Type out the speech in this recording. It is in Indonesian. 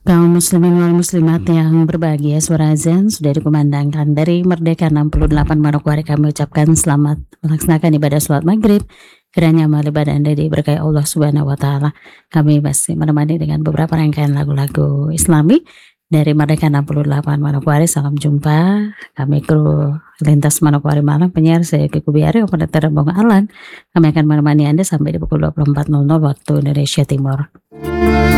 Kaum muslimin wal muslimat yang berbahagia, suara azan sudah dikumandangkan dari Merdeka 68 Manokwari. Kami ucapkan selamat melaksanakan ibadah sholat maghrib. Kiranya amal ibadah Anda diberkahi Allah Subhanahu wa Ta'ala. Kami masih menemani dengan beberapa rangkaian lagu-lagu Islami dari Merdeka 68 Manokwari. Salam jumpa. Kami kru Lintas Manokwari Malang, penyiar saya Kiki Biari, operator Bang Alan. Kami akan menemani Anda sampai di pukul 24.00 waktu Indonesia Timur.